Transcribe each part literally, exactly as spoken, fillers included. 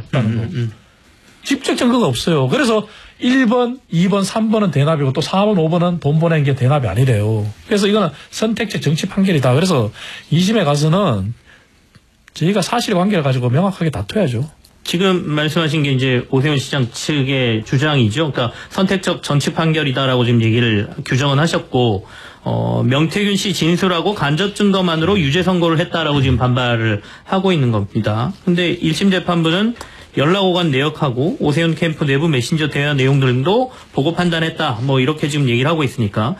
없다는 거. 음, 음. 직접 증거가 없어요. 그래서 일 번, 이 번, 삼 번은 대납이고 또 사 번, 오 번은 돈 보낸 게 대납이 아니래요. 그래서 이거는 선택적 정치 판결이다. 그래서 이 심에 가서는 저희가 사실관계를 가지고 명확하게 다퉈야죠. 지금 말씀하신 게 이제 오세훈 시장 측의 주장이죠. 그러니까 선택적 정치 판결이다라고 지금 얘기를 규정은 하셨고, 어, 명태균 씨 진술하고 간접 증거만으로 유죄 선고를 했다라고 지금 반발을 하고 있는 겁니다. 근데 일 심 재판부는 연락 오간 내역하고 오세훈 캠프 내부 메신저 대화 내용들도 보고 판단했다. 뭐 이렇게 지금 얘기를 하고 있으니까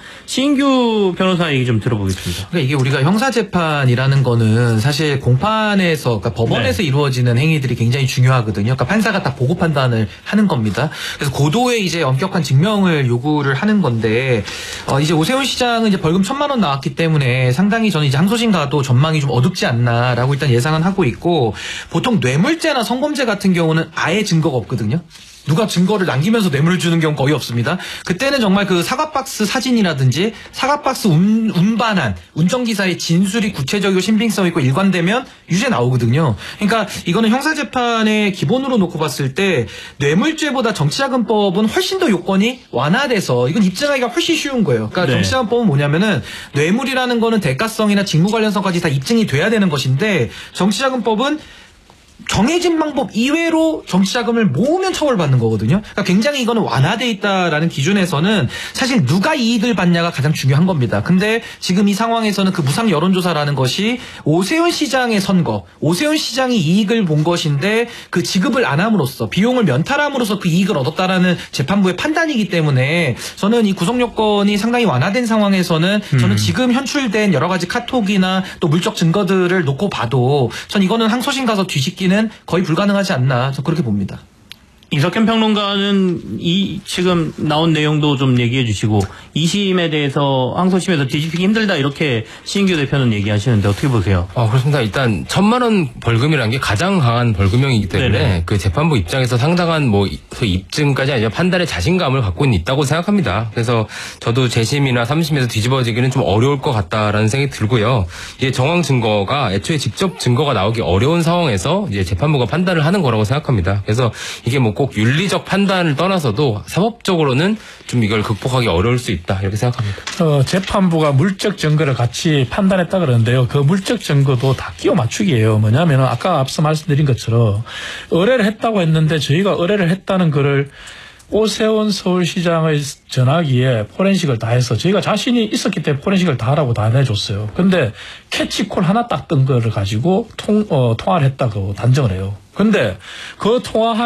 신규 변호사 얘기 좀 들어보겠습니다. 그러니까 이게 우리가 형사재판이라는 거는 사실 공판에서, 그러니까 법원에서 네. 이루어지는 행위들이 굉장히 중요하거든요. 그러니까 판사가 다 보고 판단을 하는 겁니다. 그래서 고도의 이제 엄격한 증명을 요구를 하는 건데, 어 이제 오세훈 시장은 이제 벌금 천만 원 나왔기 때문에 상당히 저는 이제 항소심 가도 전망이 좀 어둡지 않나라고 일단 예상은 하고 있고, 보통 뇌물죄나 성범죄 같은 경우는 아예 증거가 없거든요. 누가 증거를 남기면서 뇌물을 주는 경우 거의 없습니다. 그때는 정말 그 사과박스 사진이라든지 사과박스 운, 운반한 운전기사의 진술이 구체적이고 신빙성 있고 일관되면 유죄 나오거든요. 그러니까 이거는 형사재판의 기본으로 놓고 봤을 때 뇌물죄보다 정치자금법은 훨씬 더 요건이 완화돼서 이건 입증하기가 훨씬 쉬운 거예요. 그러니까 네. 정치자금법은 뭐냐면은 뇌물이라는 거는 대가성이나 직무 관련성까지 다 입증이 돼야 되는 것인데, 정치자금법은 정해진 방법 이외로 정치자금을 모으면 처벌받는 거거든요. 그러니까 굉장히 이거는 완화돼 있다라는 기준에서는 사실 누가 이익을 받냐가 가장 중요한 겁니다. 근데 지금 이 상황에서는 그 무상 여론조사라는 것이 오세훈 시장의 선거, 오세훈 시장이 이익을 본 것인데 그 지급을 안 함으로써, 비용을 면탈함으로써 그 이익을 얻었다라는 재판부의 판단이기 때문에 저는 이 구속요건이 상당히 완화된 상황에서는 저는 음. 지금 현출된 여러 가지 카톡이나 또 물적 증거들을 놓고 봐도 전 이거는 항소심 가서 뒤집기는 거의 불가능하지 않나, 저 그렇게 봅니다. 이석현 평론가는 이 지금 나온 내용도 좀 얘기해 주시고, 이 심에 대해서 항소심에서 뒤집히기 힘들다 이렇게 신인규 대표는 얘기하시는데 어떻게 보세요? 아, 그렇습니다. 일단 천만 원 벌금이라는 게 가장 강한 벌금형이기 때문에 네네. 그 재판부 입장에서 상당한 뭐 입증까지 아니라 판단의 자신감을 갖고 있다고 생각합니다. 그래서 저도 재심이나 삼심에서 뒤집어지기는 좀 어려울 것 같다라는 생각이 들고요. 이게 정황 증거가 애초에 직접 증거가 나오기 어려운 상황에서 이제 재판부가 판단을 하는 거라고 생각합니다. 그래서 이게 뭐 꼭 윤리적 판단을 떠나서도 사법적으로는 좀 이걸 극복하기 어려울 수 있다 이렇게 생각합니다. 어, 재판부가 물적 증거를 같이 판단했다 그러는데요. 그 물적 증거도 다 끼워 맞추기예요. 뭐냐면 아까 앞서 말씀드린 것처럼 의뢰를 했다고 했는데 저희가 의뢰를 했다는 거를 오세훈 서울시장의 전화기에 포렌식을 다 해서 저희가 자신이 있었기 때문에 포렌식을 다 하라고 다 해줬어요. 근데 캐치콜 하나 딱 뜬 거를 가지고 통, 어, 통화를 했다고 단정을 해요. 근데 그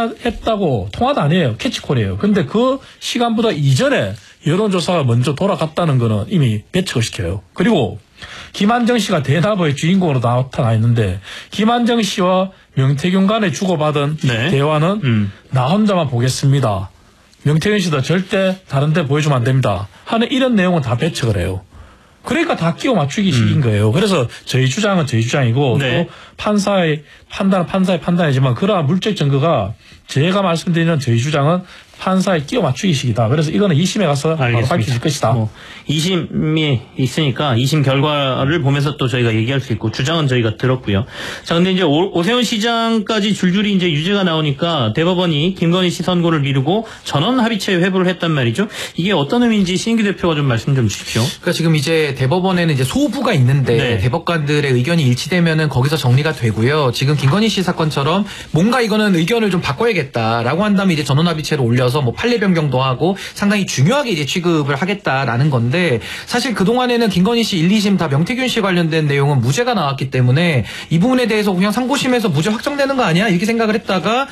통화했다고, 통화도 아니에요. 캐치콜이에요. 근데 그 시간보다 이전에 여론조사가 먼저 돌아갔다는 거는 이미 배척을 시켜요. 그리고 김한정 씨가 대납의 주인공으로 나타나 있는데, 김한정 씨와 명태균 간에 주고받은 네. 대화는 음. 나 혼자만 보겠습니다. 명태균 씨도 절대 다른 데 보여주면 안 됩니다. 하는 이런 내용은 다 배척을 해요. 그러니까 다 끼워 맞추기 식인 음. 거예요. 그래서 저희 주장은 저희 주장이고 네. 또 판사의 판단은 판사의 판단이지만 그러한 물적 증거가 제가 말씀드리는 저희 주장은 판사의 끼워 맞추기식이다. 그래서 이거는 이 심에 가서 바로 밝혀질 것이다. 뭐 이 심이 있으니까 이 심 결과를 보면서 또 저희가 얘기할 수 있고 주장은 저희가 들었고요. 자, 근데 이제 오, 오세훈 시장까지 줄줄이 이제 유죄가 나오니까 대법원이 김건희 씨 선고를 미루고 전원 합의체 회부를 했단 말이죠. 이게 어떤 의미인지 신인규 대표가 좀 말씀 좀 주십시오. 그러니까 지금 이제 대법원에는 이제 소부가 있는데 네. 대법관들의 의견이 일치되면은 거기서 정리가 되고요. 지금 김건희 씨 사건처럼 뭔가 이거는 의견을 좀 바꿔야겠다라고 한다면 이제 전원 합의체를 올려서 뭐 판례 변경도 하고 상당히 중요하게 이제 취급을 하겠다라는 건데, 사실 그동안에는 김건희 씨 일, 이 심 다 명태균 씨 관련된 내용은 무죄가 나왔기 때문에 이 부분에 대해서 그냥 상고심에서 무죄 확정되는 거 아니야? 이렇게 생각을 했다가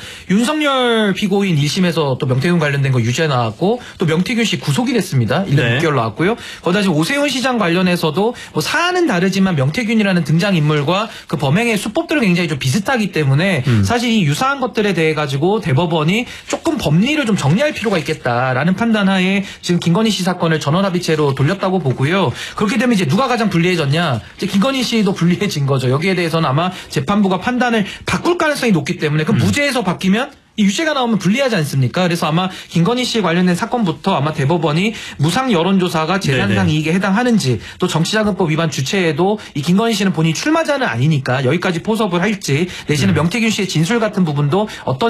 윤석열 피고인 일 심에서 또 명태균 관련된 거 유죄 나왔고 또 명태균 씨 구속이 됐습니다. 일 년 네. 육 개월 나왔고요. 거기다 지금 오세훈 시장 관련해서도 뭐 사안은 다르지만 명태균이라는 등장인물과 그 범행의 수법들은 굉장히 좀 비슷하기 때문에 음. 사실 이 유사한 것들에 대해 가지고 대법원이 조금 법리를 좀 정리할 필요가 있겠다라는 판단하에 지금 김건희 씨 사건을 전원합의체로 돌렸다고 보고요. 그렇게 되면 이제 누가 가장 불리해졌냐? 이제 김건희 씨도 불리해진 거죠. 여기에 대해서는 아마 재판부가 판단을 바꿀 가능성이 높기 때문에 그 음. 무죄에서 바뀌면 이 유죄가 나오면 불리하지 않습니까? 그래서 아마 김건희 씨에 관련된 사건부터 아마 대법원이 무상 여론조사가 재산상 네네. 이익에 해당하는지, 또 정치자금법 위반 주체에도 이 김건희 씨는 본인이 출마자는 아니니까 여기까지 포섭을 할지, 내지는 음. 명태균 씨의 진술 같은 부분도 어떤